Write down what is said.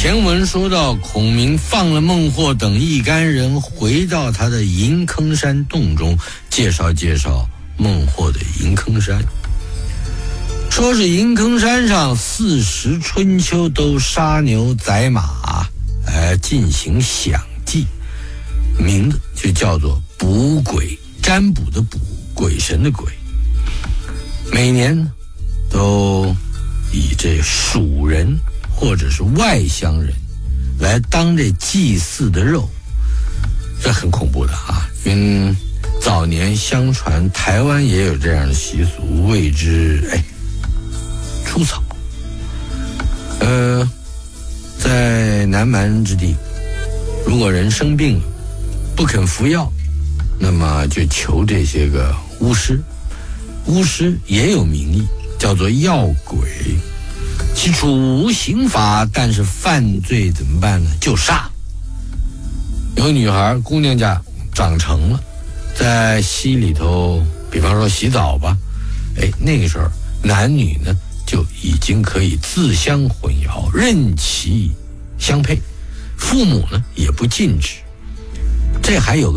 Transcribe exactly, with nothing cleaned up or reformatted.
前文说到，孔明放了孟获等一干人回到他的银坑山洞中，介绍介绍孟获的银坑山。说是银坑山上四时春秋都杀牛宰马，呃，进行享祭，名字就叫做卜鬼，占卜的卜，鬼神的鬼。每年呢，都以这蜀人或者是外乡人来当这祭祀的肉，这很恐怖的啊！因为早年相传台湾也有这样的习俗，谓之哎出草。呃，在南蛮之地，如果人生病了不肯服药，那么就求这些个巫师。巫师也有名义，叫做药鬼。其处无刑罚，但是犯罪怎么办呢？就杀。有女孩姑娘家长成了，在溪里头，比方说洗澡吧，哎，那个时候男女呢就已经可以自相混淆，任其相配，父母呢也不禁止。这还有